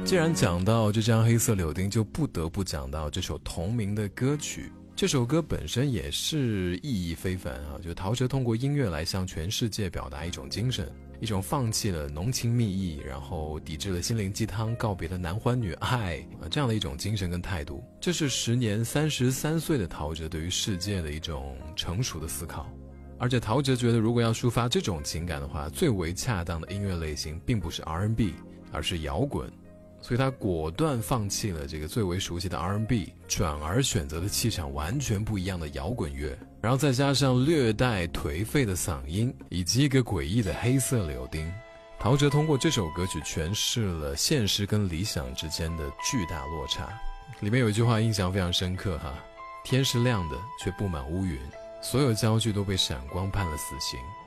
既然讲到这张黑色柳丁，就不得不讲到这首同名的歌曲。这首歌本身也是意义非凡啊，就陶喆通过音乐来向全世界表达一种精神，一种放弃了浓情蜜意，然后抵制了心灵鸡汤，告别了男欢女爱这样的一种精神跟态度。这是时年33岁的陶喆对于世界的一种成熟的思考。而且陶喆觉得，如果要抒发这种情感的话，最为恰当的音乐类型并不是 R&B， 而是摇滚。所以他果断放弃了这个最为熟悉的 R&B， 转而选择了气场完全不一样的摇滚乐，然后再加上略带颓废的嗓音以及一个诡异的黑色柳丁，陶喆通过这首歌曲诠释了现实跟理想之间的巨大落差。里面有一句话印象非常深刻哈，天是亮的却布满乌云，所有焦距都被闪光判了死刑。